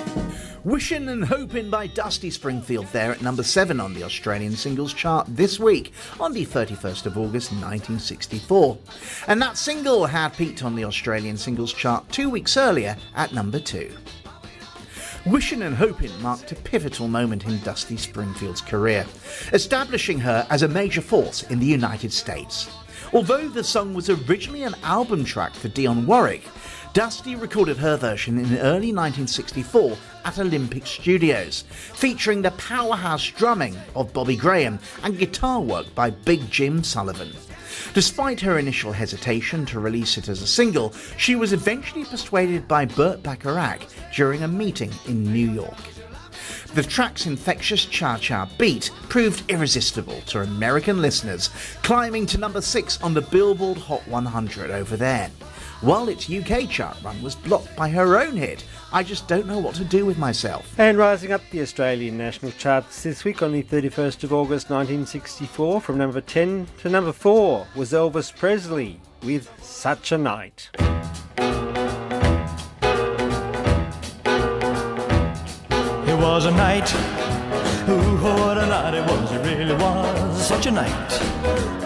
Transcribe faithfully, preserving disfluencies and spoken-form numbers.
Wishin' and Hopin' by Dusty Springfield there at number seven on the Australian singles chart this week on the thirty-first of August nineteen sixty-four. And that single had peaked on the Australian singles chart two weeks earlier at number two. Wishin' and Hopin' marked a pivotal moment in Dusty Springfield's career, establishing her as a major force in the United States. Although the song was originally an album track for Dionne Warwick, Dusty recorded her version in early nineteen sixty-four at Olympic Studios, featuring the powerhouse drumming of Bobby Graham and guitar work by Big Jim Sullivan. Despite her initial hesitation to release it as a single, she was eventually persuaded by Burt Bacharach during a meeting in New York. The track's infectious cha-cha beat proved irresistible to American listeners, climbing to number six on the Billboard Hot one hundred over there, while its U K chart run was blocked by her own hit, I Just Don't Know What to Do With Myself. And rising up the Australian national charts this week on the thirty-first of August nineteen sixty-four, from number ten to number four, was Elvis Presley with Such a Night. It was a night, ooh, what a night it was, it really was such a night.